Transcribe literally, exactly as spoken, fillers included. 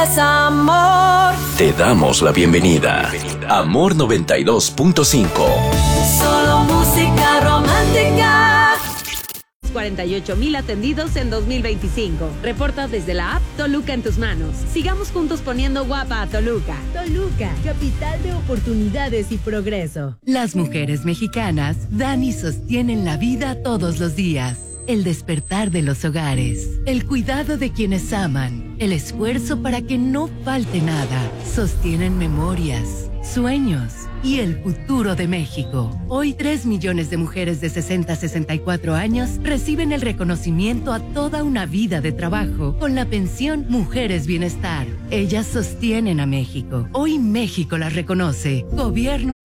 Es amor. Te damos la bienvenida. Amor noventa y dos punto cinco. Solo música romántica. cuarenta y ocho mil atendidos en dos mil veinticinco. Reporta desde la app Toluca en tus manos. Sigamos juntos poniendo guapa a Toluca. Toluca, capital de oportunidades y progreso. Las mujeres mexicanas dan y sostienen la vida todos los días. El despertar de los hogares, el cuidado de quienes aman, el esfuerzo para que no falte nada, sostienen memorias, sueños y el futuro de México. Hoy tres millones de mujeres de sesenta a sesenta y cuatro años reciben el reconocimiento a toda una vida de trabajo con la pensión Mujeres Bienestar. Ellas sostienen a México. Hoy México las reconoce. Gobierno